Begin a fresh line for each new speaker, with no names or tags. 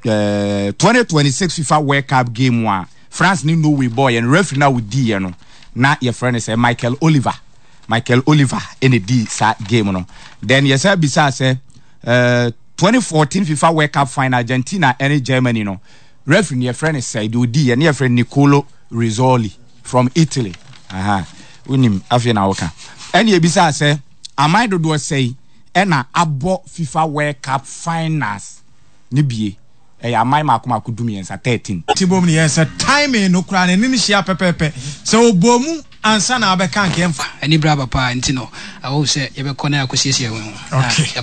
2026 FIFA World Cup game one France ni Norway boy and referee now with D na your friend is Michael Oliver in the D game no then yes bisa say 2014 FIFA World Cup final Argentina and Germany no referee your friend is say do D and your friend Nicolo Rizzoli from Italy unim afia waka and ye bisa say am I do say ena abo FIFA World Cup finals ni bie my makuma kudumi ensa 13
tibom ni ensa time no kura ne ni hia pepepe so obomu ansa na abeka nke mfa
ani bra papa ntino I will say ye be kona akosiesie ho
okay